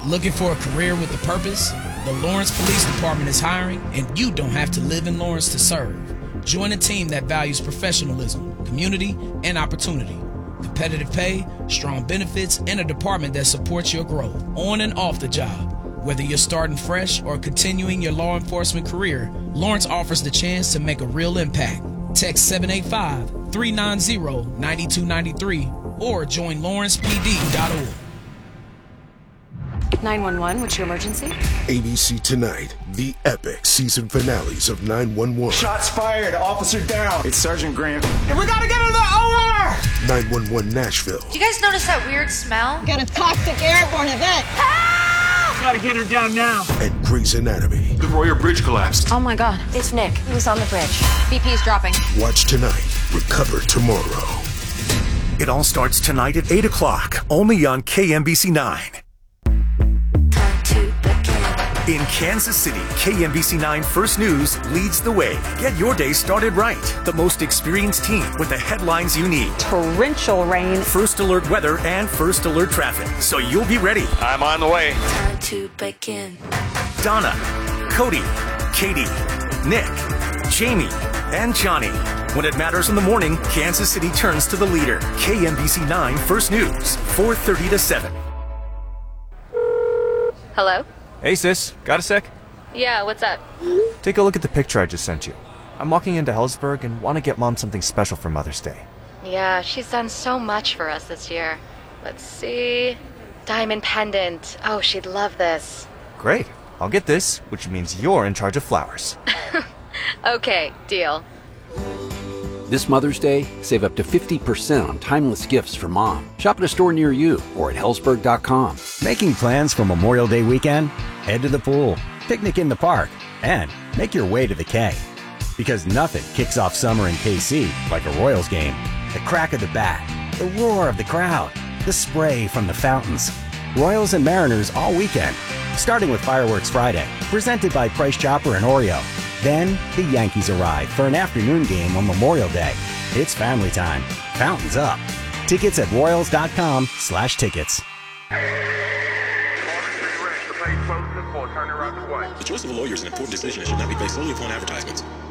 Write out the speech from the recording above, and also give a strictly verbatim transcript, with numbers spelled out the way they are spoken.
Looking for a career with a purpose? The Lawrence Police Department is hiring, and you don't have to live in Lawrence to serve. Join a team that values professionalism, community, and opportunity. Competitive pay, strong benefits, and a department that supports your growth on and off the job. Whether you're starting fresh or continuing your law enforcement career, Lawrence offers the chance to make a real impact. Text seven eight five, three nine zero, nine two nine three or join lawrence p d dot org. nine one one, what's your emergency? A B C tonight, the epic season finales of nine one one. Shots fired, officer down. It's Sergeant Grant. And we gotta get her the O R! nine one one Nashville. Do you guys notice that weird smell? Got a toxic airborne event. Help! Gotta get her down now. And Grey's Anatomy. The Royer Bridge collapsed. Oh my god, it's Nick. He was on the bridge. B P's dropping. Watch tonight, recover tomorrow. It all starts tonight at eight o'clock, only on K M B C nine. In Kansas City, K M B C nine First News leads the way. Get your day started right. The most experienced team with the headlines you need. Torrential rain. First alert weather and first alert traffic. So you'll be ready. I'm on the way. Time to begin. Donna, Cody, Katie, Nick, Jamie, and Johnny. When it matters in the morning, Kansas City turns to the leader. K M B C nine First News, four thirty to seven. Hello? Hey sis, got a sec? Yeah, what's up? Take a look at the picture I just sent you. I'm walking into Hellsburg and want to get Mom something special for Mother's Day. Yeah, she's done so much for us this year. Let's see. Diamond pendant. Oh, she'd love this. Great. I'll get this, which means you're in charge of flowers. Okay, deal. This Mother's Day, save up to fifty percent on timeless gifts for Mom. Shop at a store near you or at hellsburg dot com. Making plans for Memorial Day weekend? Head to the pool, picnic in the park, and make your way to the K. Because nothing kicks off summer in K C like a Royals game. The crack of the bat, the roar of the crowd, the spray from the fountains. Royals and Mariners all weekend, starting with Fireworks Friday, presented by Price Chopper and Oreo. Then, the Yankees arrive for an afternoon game on Memorial Day. It's family time. Fountains up. Tickets at royals dot com slash tickets. The choice of a lawyer is an important decision and should not be based solely upon advertisements.